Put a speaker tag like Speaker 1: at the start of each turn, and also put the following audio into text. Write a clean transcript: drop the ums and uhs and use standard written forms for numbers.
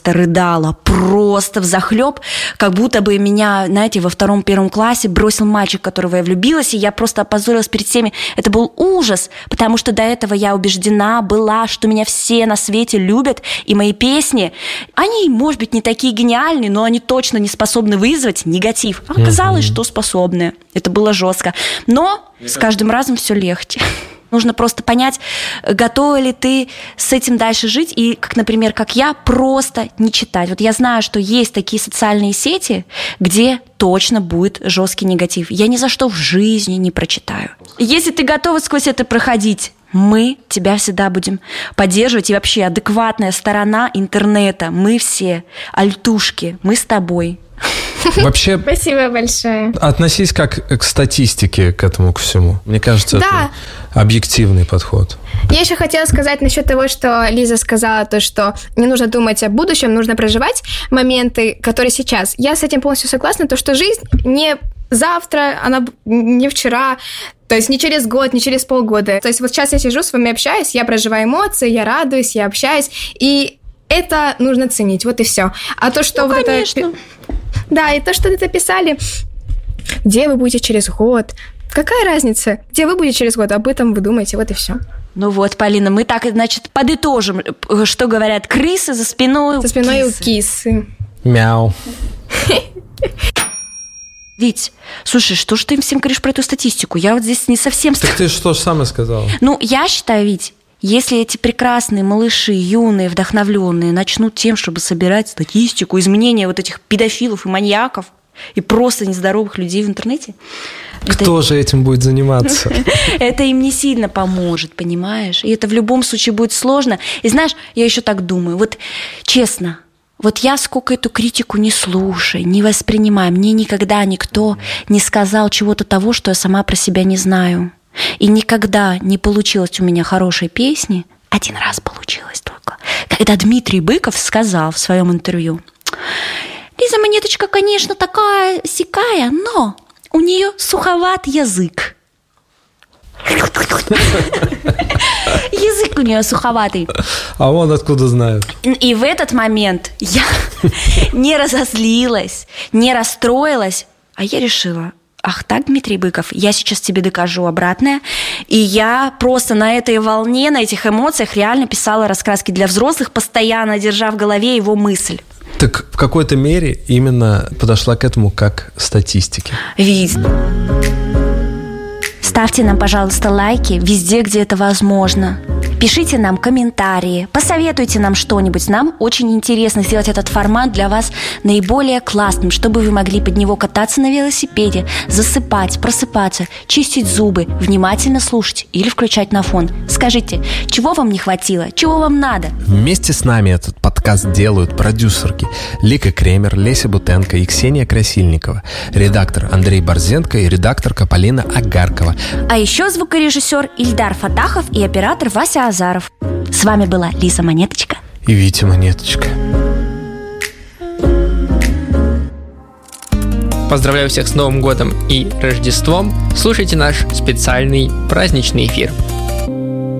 Speaker 1: рыдала просто взахлеб, как будто бы меня, знаете, во 2-1 классе бросил мальчик, в которого я влюбилась, и я просто опозорилась перед всеми. Это был ужас, потому что до этого я убеждена была, что меня все на свете любят, и мои песни, они, может быть, не такие гениальные, но они точно не способны вызвать негатив. А оказалось, что способны. Это было жестко. Но с каждым разом все легче. Нужно просто понять, готова ли ты с этим дальше жить, и, как, например, как я, просто не читать. Вот я знаю, что есть такие социальные сети, где точно будет жесткий негатив. Я ни за что в жизни не прочитаю. Если ты готова сквозь это проходить, мы тебя всегда будем поддерживать. И вообще адекватная сторона интернета. Мы все альтушки, мы с тобой.
Speaker 2: Вообще,
Speaker 3: спасибо большое.
Speaker 2: Относись как к статистике, к этому, к всему. Мне кажется, это объективный подход.
Speaker 3: Я еще хотела сказать насчет того, что Лиза сказала, то, что не нужно думать о будущем, нужно проживать моменты, которые сейчас. Я с этим полностью согласна, то, что жизнь не завтра, она не вчера, то есть не через год, не через полгода. То есть вот сейчас я сижу, с вами общаюсь, я проживаю эмоции, я радуюсь, я общаюсь, и это нужно ценить, вот и все. А то, что вот
Speaker 1: конечно.
Speaker 3: Да, и то, что это писали, где вы будете через год, какая разница, где вы будете через год, об этом вы думаете, вот и все.
Speaker 1: Ну вот, Полина, мы так, значит, подытожим, что говорят крысы за спиной.
Speaker 3: За спиной у кисы.
Speaker 2: Мяу.
Speaker 1: Вить, слушай, что ж ты им всем говоришь про эту статистику? Я вот здесь не совсем...
Speaker 2: Так ты что ж сама сказала?
Speaker 1: Ну, я считаю, Вить, если эти прекрасные малыши, юные, вдохновленные, начнут тем, чтобы собирать статистику, изменения вот этих педофилов и маньяков, и просто нездоровых людей в интернете...
Speaker 2: Кто же этим будет заниматься?
Speaker 1: Это им не сильно поможет, понимаешь? И это в любом случае будет сложно. И знаешь, я еще так думаю, вот честно, вот я сколько эту критику не слушаю, не воспринимаю, мне никогда никто не сказал чего-то того, что я сама про себя не знаю. И никогда не получилось у меня хорошей песни. Один раз получилось только. Когда Дмитрий Быков сказал в своем интервью: Лиза Монеточка, конечно, такая сякая, но у нее суховат язык. Язык у нее суховатый.
Speaker 2: А он откуда знает?
Speaker 1: И в этот момент я не разозлилась, не расстроилась, а я решила: ах так, Дмитрий Быков, я сейчас тебе докажу обратное. И я просто на этой волне, на этих эмоциях реально писала раскраски для взрослых, постоянно держа в голове его мысль.
Speaker 2: Так в какой-то мере именно подошла к этому как статистике.
Speaker 1: Вить, ставьте нам, пожалуйста, лайки везде, где это возможно. Пишите нам комментарии, посоветуйте нам что-нибудь. Нам очень интересно сделать этот формат для вас наиболее классным, чтобы вы могли под него кататься на велосипеде, засыпать, просыпаться, чистить зубы, внимательно слушать или включать на фон. Скажите, чего вам не хватило, чего вам надо?
Speaker 2: Вместе с нами этот подкаст делают продюсерки Лика Кремер, Леся Бутенко и Ксения Красильникова, редактор Андрей Борзенко и редакторка Полина Агаркова.
Speaker 1: А еще звукорежиссер Ильдар Фатахов и оператор Вася Азаров. С вами была Лиза Монеточка
Speaker 2: и Витя Монеточка.
Speaker 4: Поздравляю всех с Новым годом и Рождеством. Слушайте наш специальный праздничный эфир.